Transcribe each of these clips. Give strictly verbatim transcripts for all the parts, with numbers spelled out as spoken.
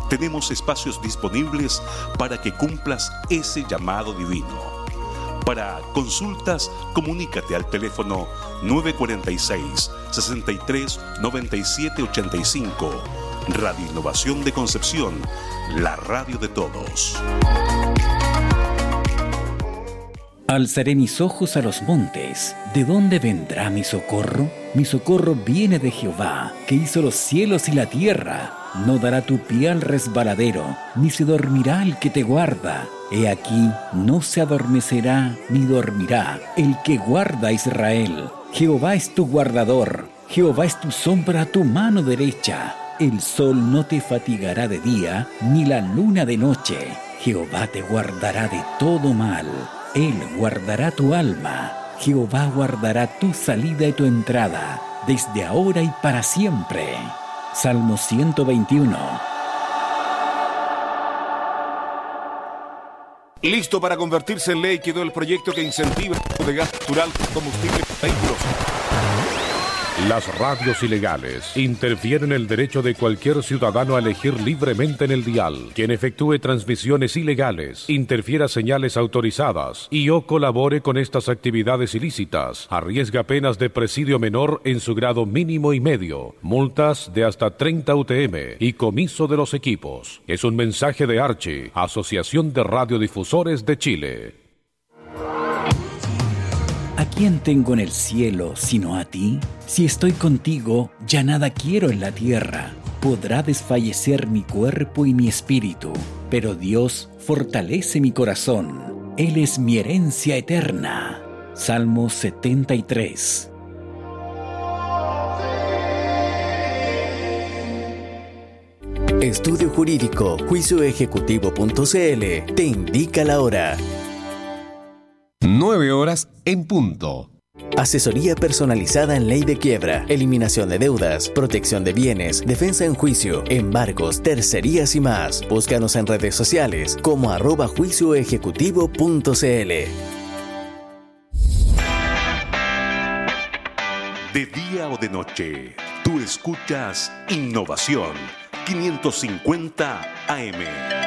tenemos espacios disponibles para que cumplas ese llamado divino. Para consultas, comunícate al teléfono nueve cuatro seis, seis tres, nueve siete ocho cinco. Radio Innovación de Concepción, la radio de todos. Alzaré mis ojos a los montes. ¿De dónde vendrá mi socorro? Mi socorro viene de Jehová, que hizo los cielos y la tierra. No dará tu pie al resbaladero, ni se dormirá el que te guarda. He aquí, no se adormecerá ni dormirá el que guarda a Israel. Jehová es tu guardador, Jehová es tu sombra a tu mano derecha. El sol no te fatigará de día, ni la luna de noche. Jehová te guardará de todo mal. Él guardará tu alma. Jehová guardará tu salida y tu entrada, desde ahora y para siempre. Salmo ciento veintiuno. Listo para convertirse en ley quedó el proyecto que incentiva el uso de gas natural como combustible en vehículos. Las radios ilegales interfieren en el derecho de cualquier ciudadano a elegir libremente en el dial. Quien efectúe transmisiones ilegales, interfiera señales autorizadas y o colabore con estas actividades ilícitas, arriesga penas de presidio menor en su grado mínimo y medio, multas de hasta treinta U T M y comiso de los equipos. Es un mensaje de Archi, Asociación de Radiodifusores de Chile. ¿A quién tengo en el cielo sino a ti? Si estoy contigo, ya nada quiero en la tierra. Podrá desfallecer mi cuerpo y mi espíritu, pero Dios fortalece mi corazón. Él es mi herencia eterna. Salmo setenta y tres. Estudio Jurídico, juicio ejecutivo punto c l te indica la hora. Nueve horas en punto. Asesoría personalizada en ley de quiebra, eliminación de deudas, protección de bienes, defensa en juicio, embargos, tercerías y más. Búscanos en redes sociales como arroba juicio ejecutivo punto c l. De día o de noche, tú escuchas Innovación quinientos cincuenta A M.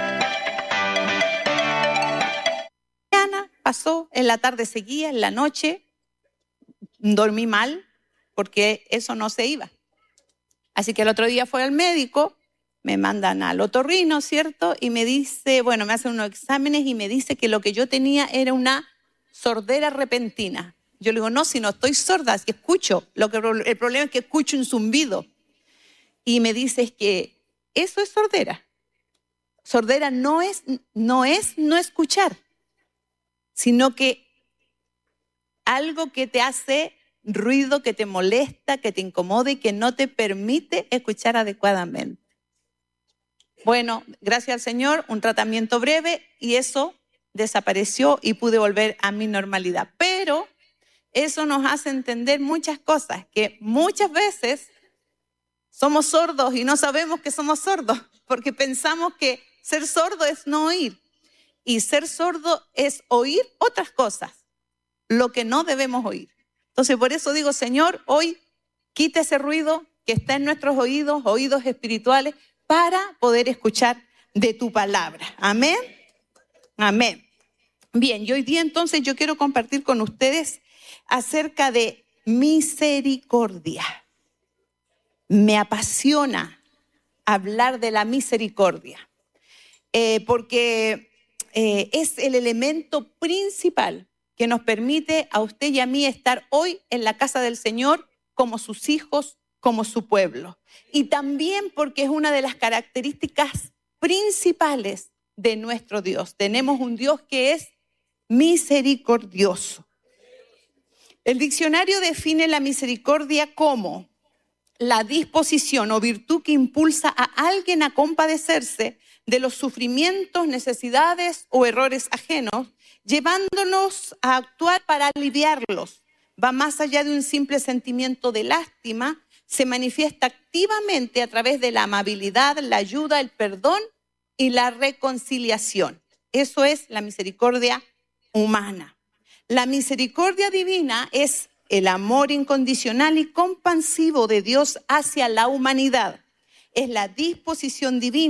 Pasó, en la tarde seguía, en la noche dormí mal porque eso no se iba. Así que el otro día fui al médico, me mandan al otorrino, ¿cierto? Y me dice, bueno, me hacen unos exámenes y me dice que lo que yo tenía era una sordera repentina. Yo le digo, no, si no estoy sorda, si escucho. Lo que, el problema es que escucho un zumbido. Y me dice, es que eso es sordera. Sordera no es no, es no escuchar, sino que algo que te hace ruido, que te molesta, que te incomoda y que no te permite escuchar adecuadamente. Bueno, gracias al Señor, un tratamiento breve y eso desapareció y pude volver a mi normalidad. Pero eso nos hace entender muchas cosas, que muchas veces somos sordos y no sabemos que somos sordos, porque pensamos que ser sordo es no oír. Y ser sordo es oír otras cosas, lo que no debemos oír. Entonces, por eso digo, Señor, hoy quita ese ruido que está en nuestros oídos, oídos espirituales, para poder escuchar de tu palabra. Amén. Amén. Bien, y hoy día entonces yo quiero compartir con ustedes acerca de misericordia. Me apasiona hablar de la misericordia, eh, porque eh, es el elemento principal que nos permite a usted y a mí estar hoy en la casa del Señor como sus hijos, como su pueblo. Y también porque es una de las características principales de nuestro Dios. Tenemos un Dios que es misericordioso. El diccionario define la misericordia como la disposición o virtud que impulsa a alguien a compadecerse de los sufrimientos, necesidades o errores ajenos, llevándonos a actuar para aliviarlos. Va más allá de un simple sentimiento de lástima, se manifiesta activamente a través de la amabilidad, la ayuda, el perdón y la reconciliación. Eso es la misericordia humana. La misericordia divina es el amor incondicional y compasivo de Dios hacia la humanidad. Es la disposición divina